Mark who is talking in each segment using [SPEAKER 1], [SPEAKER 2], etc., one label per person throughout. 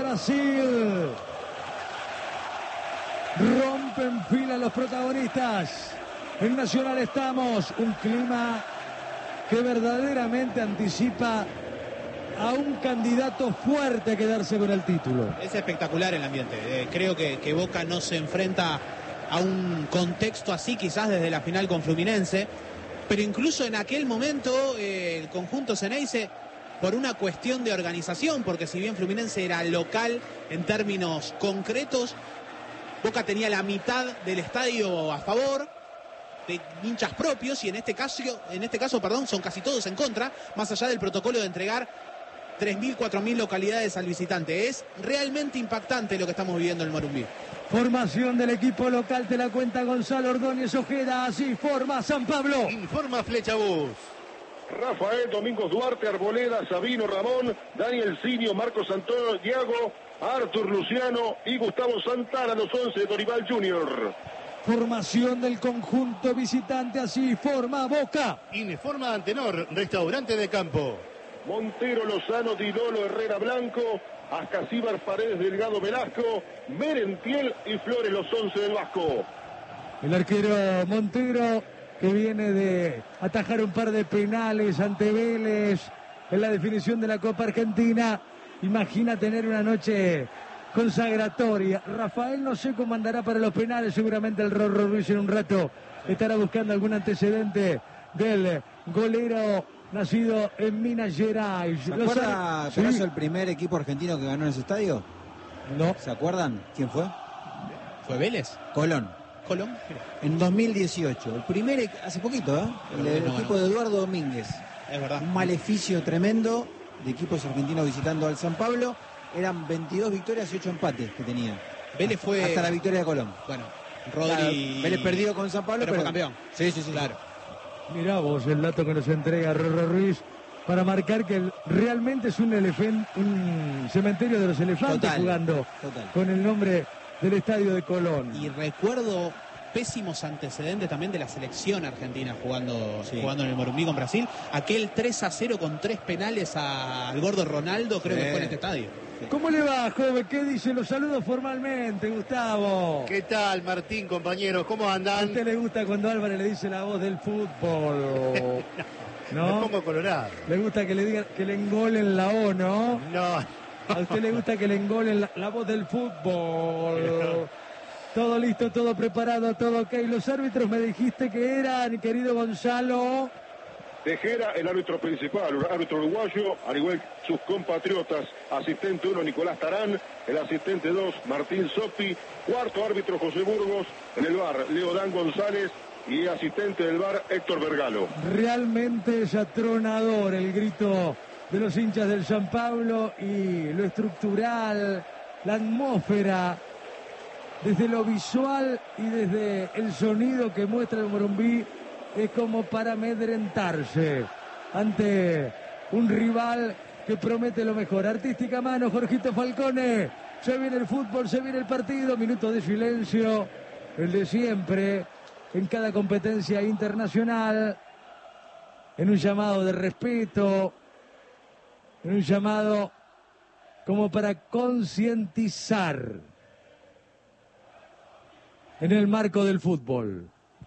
[SPEAKER 1] Brasil. Rompen fila los protagonistas. En Nacional estamos, un clima que verdaderamente anticipa a un candidato fuerte a quedarse con el título.
[SPEAKER 2] Es espectacular el ambiente. Creo que Boca no se enfrenta a un contexto así quizás desde la final con Fluminense, pero incluso en aquel momento el conjunto Ceneice, por una cuestión de organización, porque si bien Fluminense era local en términos concretos, Boca tenía la mitad del estadio a favor, de hinchas propios, y en este caso, son casi todos en contra, más allá del protocolo de entregar 3.000, 4.000 localidades al visitante. Es realmente impactante lo que estamos viviendo en el Morumbí.
[SPEAKER 1] Formación del equipo local, te la cuenta Gonzalo Ordóñez Ojeda. Así forma San Pablo.
[SPEAKER 3] Informa Flechabús.
[SPEAKER 4] Rafael Domingos Duarte, Arboleda, Sabino Ramón, Daniel Cinio, Marcos Antonio Diago, Artur Luciano y Gustavo Santana, los 11 de Dorival Junior.
[SPEAKER 1] Formación del conjunto visitante, así forma Boca.
[SPEAKER 3] Informa Antenor, restaurante de campo.
[SPEAKER 4] Montero, Lozano, Dilolo, Herrera Blanco, Ascasíbar, Paredes, Delgado, Velasco, Merentiel y Flores, los 11 del Vasco.
[SPEAKER 1] El arquero Montero, que viene de atajar un par de penales ante Vélez en la definición de la Copa Argentina. Imagina tener una noche consagratoria. Rafael no sé cómo andará para los penales, seguramente el Rorro Ruiz en un rato estará buscando algún antecedente del golero nacido en Minas Gerais.
[SPEAKER 5] ¿Se acuerda
[SPEAKER 1] sí.
[SPEAKER 5] el primer equipo argentino que ganó en ese estadio?
[SPEAKER 1] No.
[SPEAKER 5] ¿Se acuerdan quién fue?
[SPEAKER 2] ¿Fue Vélez?
[SPEAKER 5] Colón. En 2018. El primer, hace poquito, el equipo de Eduardo Domínguez.
[SPEAKER 2] Es verdad.
[SPEAKER 5] Un maleficio tremendo de equipos argentinos visitando al San Pablo. Eran 22 victorias y 8 empates que tenía.
[SPEAKER 2] Vélez fue...
[SPEAKER 5] Hasta la victoria de Colón.
[SPEAKER 2] Bueno,
[SPEAKER 5] Rodri... Claro, Vélez perdió con San Pablo,
[SPEAKER 2] pero fue campeón.
[SPEAKER 5] Sí,
[SPEAKER 2] claro.
[SPEAKER 1] Mirá vos el dato que nos entrega Rorro Ruiz para marcar que realmente es un cementerio de los elefantes jugando con el nombre del estadio de Colón.
[SPEAKER 2] Y recuerdo pésimos antecedentes también de la selección argentina jugando en el Morumbí con Brasil. Aquel 3-0 con 3 penales al gordo Ronaldo, creo que fue en este estadio.
[SPEAKER 1] ¿Cómo le va, joven? ¿Qué dice? Los saludo formalmente, Gustavo.
[SPEAKER 3] ¿Qué tal, Martín, compañeros? ¿Cómo andan?
[SPEAKER 1] ¿A usted le gusta cuando Álvarez le dice la voz del fútbol? ¿No?
[SPEAKER 3] Me pongo colorado.
[SPEAKER 1] ¿Le gusta que le digan que le engolen la O, no?
[SPEAKER 3] No.
[SPEAKER 1] ¿A usted le gusta que le engolen la voz del fútbol? Todo listo, todo preparado, todo ok. Los árbitros me dijiste que eran, querido Gonzalo.
[SPEAKER 4] Tejera, el árbitro principal, el árbitro uruguayo, al igual que sus compatriotas. Asistente 1, Nicolás Tarán. El asistente 2, Martín Sopi. Cuarto árbitro, José Burgos. En el VAR, Leodán González. Y asistente del VAR, Héctor Vergalo.
[SPEAKER 1] Realmente es atronador el grito de los hinchas del San Pablo y lo estructural, la atmósfera, desde lo visual y desde el sonido que muestra el Morumbí, es como para amedrentarse ante un rival que promete lo mejor. Artística mano, Jorgito Falcone. Se viene el fútbol, se viene el partido. Minuto de silencio, el de siempre, en cada competencia internacional, en un llamado de respeto, en un llamado como para concientizar en el marco del fútbol.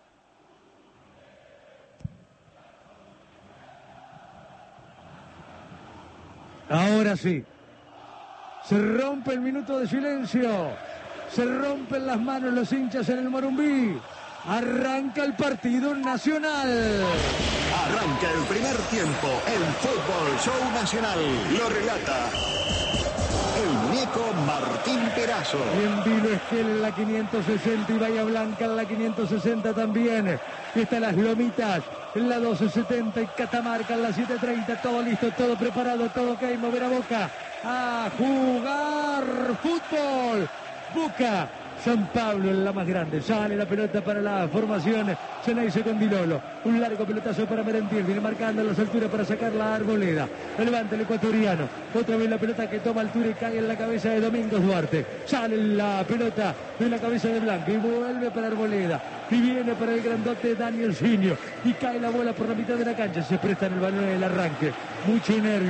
[SPEAKER 1] Ahora sí, se rompe el minuto de silencio, se rompen las manos los hinchas en el Morumbí. Arranca el partido nacional.
[SPEAKER 6] Arranca el primer tiempo, el Fútbol Show Nacional. Lo relata el muñeco Martín Perazo.
[SPEAKER 1] Y en Vilo Esquel en la 560 y Bahía Blanca en la 560 también. Y están las Lomitas en la 1270 y Catamarca en la 730. Todo listo, todo preparado, todo ok. Mover a Boca a jugar fútbol. Boca, San Pablo en la más grande. Sale la pelota para la formación. Ceneice con Dilolo. Un largo pelotazo para Merentiel. Viene marcando las alturas para sacar la Arboleda. Levanta el ecuatoriano. Otra vez la pelota que toma altura y cae en la cabeza de Domingos Duarte. Sale la pelota de la cabeza de Blanco y vuelve para Arboleda. Y viene para el grandote Daniel Cinio. Y cae la bola por la mitad de la cancha. Se presta en el balón en el arranque. Mucho nervio.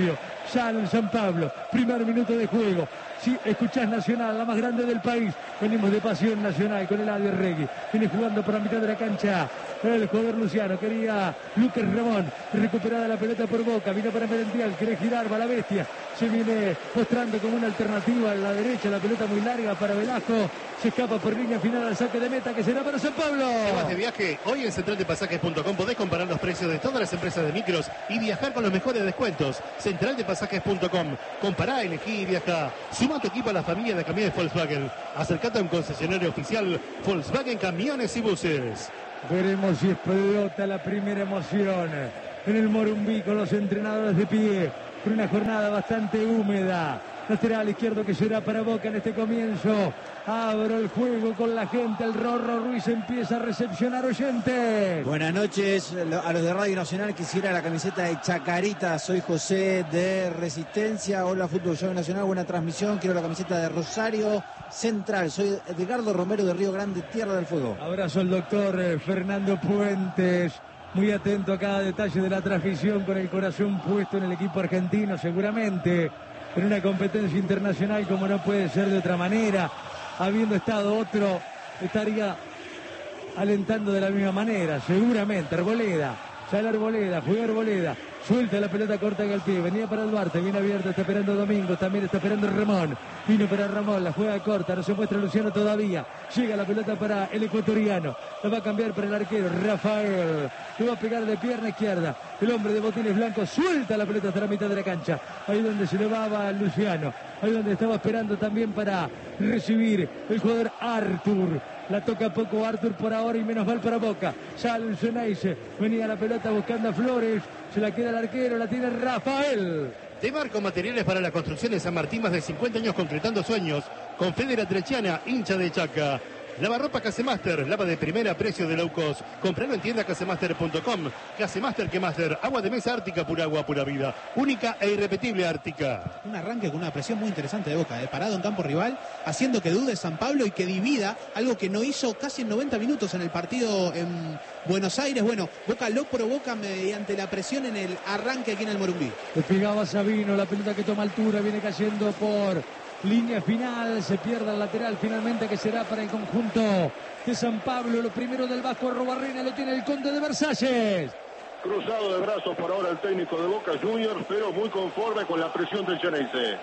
[SPEAKER 1] Sale el San Pablo, primer minuto de juego. Si escuchás Nacional, la más grande del país. Venimos de Pasión Nacional con el Eladio Regui. Viene jugando por la mitad de la cancha el jugador Luciano. Quería Lucas Ramón. Recuperada la pelota por Boca. Vino para Merentiel. Quiere girar, va la bestia. Se viene mostrando como una alternativa a la derecha. La pelota muy larga para Velasco. Se escapa por línea final al saque de meta que será para San Pablo.
[SPEAKER 3] Temas de viaje. Hoy en centraldepasajes.com podés comparar los precios de todas las empresas de micros y viajar con los mejores descuentos. Centraldepasajes.com. Compará, elegí y viaja. Suma tu equipo a la familia de camiones Volkswagen. Acercate a un concesionario oficial Volkswagen Camiones y Buses.
[SPEAKER 1] Veremos si explota la primera emoción en el Morumbí con los entrenadores de pie. Por una jornada bastante húmeda. Lateral izquierdo que será para Boca en este comienzo. Abro el juego con la gente. El Rorro Ruiz empieza a recepcionar oyentes.
[SPEAKER 5] Buenas noches a los de Radio Nacional. Quisiera la camiseta de Chacarita. Soy José de Resistencia. Hola, Fútbol Show Nacional. Buena transmisión. Quiero la camiseta de Rosario Central. Soy Edgardo Romero de Río Grande, Tierra del Fuego.
[SPEAKER 1] Abrazo al doctor Fernando Puentes. Muy atento a cada detalle de la transmisión, con el corazón puesto en el equipo argentino, seguramente en una competencia internacional como no puede ser de otra manera. Habiendo estado otro, estaría alentando de la misma manera, seguramente. Arboleda, sale Arboleda, juega Arboleda, suelta la pelota corta en el pie, venía para Duarte, viene abierto, está esperando Domingo, también está esperando Ramón, vino para Ramón, la juega corta, no se muestra Luciano todavía, llega la pelota para el ecuatoriano, la va a cambiar para el arquero Rafael, que va a pegar de pierna izquierda, el hombre de botines blancos suelta la pelota hasta la mitad de la cancha, ahí donde se elevaba Luciano, ahí donde estaba esperando también para recibir el jugador Artur. La toca poco Artur por ahora y menos mal para Boca. Sale el Ceneice, venía la pelota buscando a Flores, se la queda el arquero, la tiene Rafael.
[SPEAKER 3] Demarco Materiales para la construcción de San Martín, más de 50 años concretando sueños. Con Federa Trechiana, hincha de Chaca. Lavarropa Casemaster, lava de primera, precio de low cost. Compralo en tienda casemaster.com. Casemaster que Master, agua de mesa Ártica, pura agua, pura vida. Única e irrepetible Ártica.
[SPEAKER 2] Un arranque con una presión muy interesante de Boca, parado en campo rival, haciendo que dude San Pablo y que divida, algo que no hizo casi en 90 minutos en el partido en Buenos Aires. Bueno, Boca lo provoca mediante la presión en el arranque aquí en el Morumbí.
[SPEAKER 1] Despegaba Sabino, la pelota que toma altura, viene cayendo por línea final, se pierde el lateral finalmente, que será para el conjunto de San Pablo. Lo primero del Vasco Robarrena lo tiene el Conde de Versalles.
[SPEAKER 4] Cruzado de brazos por ahora el técnico de Boca Juniors, pero muy conforme con la presión del Ceneice.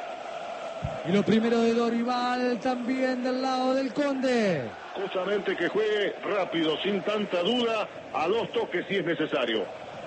[SPEAKER 1] Y lo primero de Dorival también del lado del Conde.
[SPEAKER 4] Justamente que juegue rápido, sin tanta duda, a 2 toques si es necesario.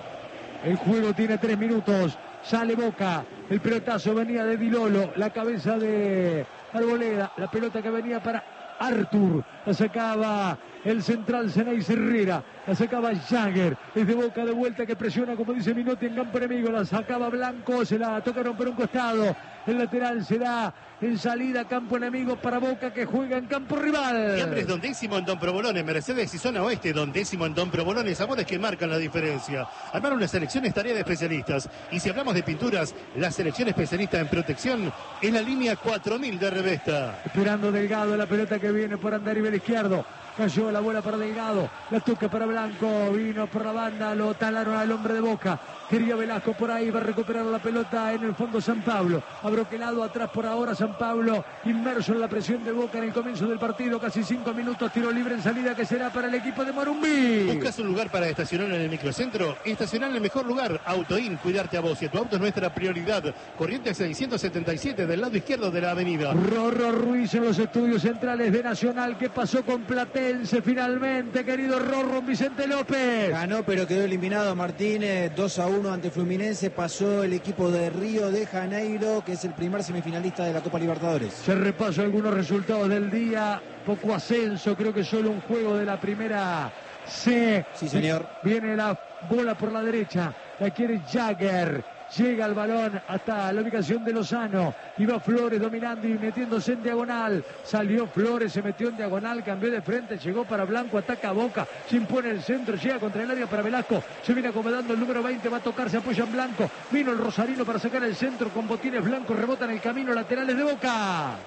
[SPEAKER 1] El juego tiene 3 minutos. Sale Boca, el pelotazo venía de Dilolo, la cabeza de Arboleda, la pelota que venía para Artur, la sacaba el central Ceneice Herrera, la sacaba Jagger, es de Boca de vuelta que presiona, como dice Minotti, en campo enemigo, la sacaba Blanco, se la tocaron por un costado, el lateral será en salida campo enemigo para Boca, que juega en campo rival.
[SPEAKER 3] Siempre es Don Décimo en Don Provolone, Mercedes y zona oeste, Don Décimo en Don Provolone, sabores que marcan la diferencia. Armar una selección es tarea de especialistas, y si hablamos de pinturas, la selección especialista en protección es la línea 4000 de Revesta.
[SPEAKER 1] Esperando Delgado, la pelota que viene por andarivel izquierdo. Cayó la bola para Delgado, la toca para Blanco, vino por la banda, lo talaron al hombre de Boca, quería Velasco por ahí, va a recuperar la pelota en el fondo San Pablo, abroquelado atrás por ahora San Pablo, inmerso en la presión de Boca en el comienzo del partido, casi 5 minutos, tiro libre en salida que será para el equipo de Morumbí.
[SPEAKER 3] ¿Buscas un lugar para estacionar en el microcentro? Estacionar en el mejor lugar, Autoin, cuidarte a vos y a tu auto es nuestra prioridad. Corrientes 677 del lado izquierdo de la avenida.
[SPEAKER 1] Rorro Ruiz en los estudios centrales de Nacional. ¿Qué pasó con Platense finalmente, querido Rorro? Vicente López
[SPEAKER 5] ganó, pero quedó eliminado Martínez, 2-1 ante Fluminense. Pasó el equipo de Río de Janeiro, que es el primer semifinalista de la Copa Libertadores.
[SPEAKER 1] Se repasó algunos resultados del día, poco ascenso, creo que solo un juego de la primera C.
[SPEAKER 5] Sí, señor.
[SPEAKER 1] Viene la bola por la derecha, la quiere Jagger. Llega el balón hasta la ubicación de Lozano. Iba Flores dominando y metiéndose en diagonal. Salió Flores, se metió en diagonal, cambió de frente, llegó para Blanco, ataca a Boca, se impone el centro, llega contra el área para Velasco. Se viene acomodando el número 20, va a tocar, se apoya en Blanco. Vino el rosarino para sacar el centro con botines blancos, rebota en el camino, laterales de Boca.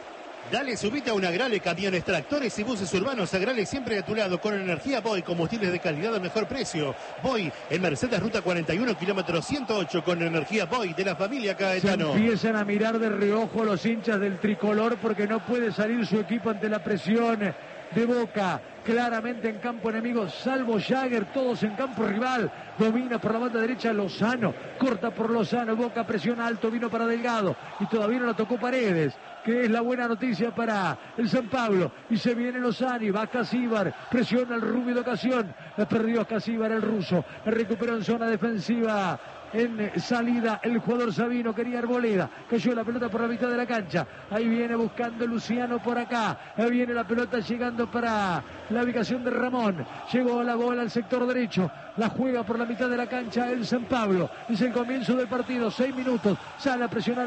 [SPEAKER 3] Dale, subite a un Agrale, camiones, tractores y buses urbanos. Agrale siempre a tu lado con energía Boy, combustibles de calidad al mejor precio. Boy, en Mercedes Ruta 41, kilómetro 108, con energía Boy de la familia Caetano.
[SPEAKER 1] Se empiezan a mirar de reojo los hinchas del tricolor porque no puede salir su equipo ante la presión de Boca. Claramente en campo enemigo, salvo Jagger, todos en campo rival. Domina por la banda derecha Lozano, corta por Lozano, Boca presiona alto, vino para Delgado y todavía no lo tocó Paredes, que es la buena noticia para el San Pablo. Y se viene Lozano, va Casíbar, presiona el rubio de ocasión, la perdió Casíbar, el ruso, la recuperó en zona defensiva. En salida el jugador Sabino, quería Arboleda, cayó la pelota por la mitad de la cancha, ahí viene buscando Luciano por acá, ahí viene la pelota llegando para la ubicación de Ramón, llegó la bola al sector derecho, la juega por la mitad de la cancha el San Pablo, es el comienzo del partido, 6 minutos, sale a presionar